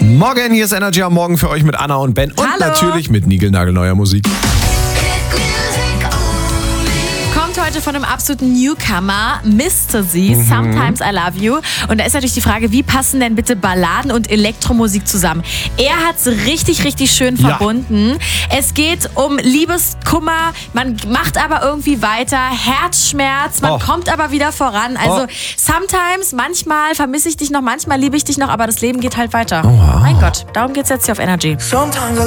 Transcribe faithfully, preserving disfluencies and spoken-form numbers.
Morgen, hier ist Energy am Morgen für euch mit Anna und Ben. Und Hallo. natürlich mit niegelnagelneuer Musik. Kommt heute von einem absoluten Newcomer, Mister Z, Mhm. Sometimes I Love You. Und da ist natürlich die Frage, wie passen denn bitte Balladen und Elektromusik zusammen? Er hat es richtig, richtig schön Ja. verbunden. Es geht um Liebeskummer, man macht aber irgendwie weiter, Herzschmerz, man Oh. kommt aber wieder voran. Also Oh. sometimes, manchmal vermisse ich dich noch, manchmal liebe ich dich noch, aber das Leben geht halt weiter. wow. Mein Gott, darum geht's jetzt hier auf Energy. Sometimes I